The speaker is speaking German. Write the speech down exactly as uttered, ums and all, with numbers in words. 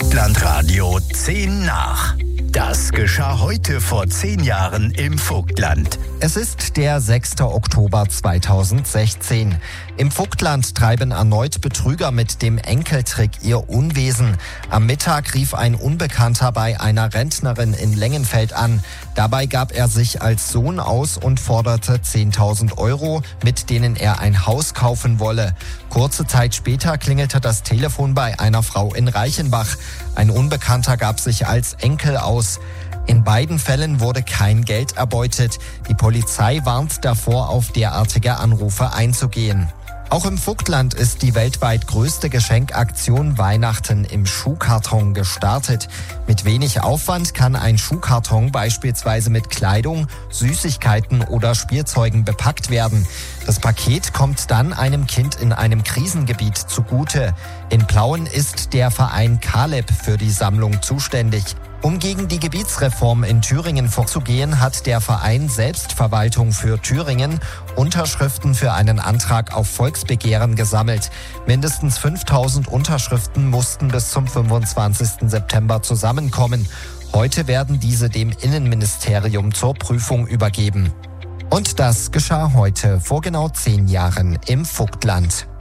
Vogtlandradio zehn nach. Das geschah heute vor zehn Jahren im Vogtland. Es ist der sechster Oktober zweitausendsechzehn. Im Vogtland treiben erneut Betrüger mit dem Enkeltrick ihr Unwesen. Am Mittag rief ein Unbekannter bei einer Rentnerin in Lengenfeld an. Dabei gab er sich als Sohn aus und forderte zehntausend Euro, mit denen er ein Haus kaufen wolle. Kurze Zeit später klingelte das Telefon bei einer Frau in Reichenbach. Ein Unbekannter gab sich als Enkel aus. In beiden Fällen wurde kein Geld erbeutet. Die Polizei warnt davor, auf derartige Anrufe einzugehen. Auch im Vogtland ist die weltweit größte Geschenkaktion Weihnachten im Schuhkarton gestartet. Mit wenig Aufwand kann ein Schuhkarton beispielsweise mit Kleidung, Süßigkeiten oder Spielzeugen bepackt werden. Das Paket kommt dann einem Kind in einem Krisengebiet zugute. In Plauen ist der Verein Kaleb für die Sammlung zuständig. Um gegen die Gebietsreform in Thüringen vorzugehen, hat der Verein Selbstverwaltung für Thüringen Unterschriften für einen Antrag auf Volksbegehren gesammelt. Mindestens fünftausend Unterschriften mussten bis zum fünfundzwanzigsten September zusammenkommen. Heute werden diese dem Innenministerium zur Prüfung übergeben. Und das geschah heute vor genau zehn Jahren im Vogtland.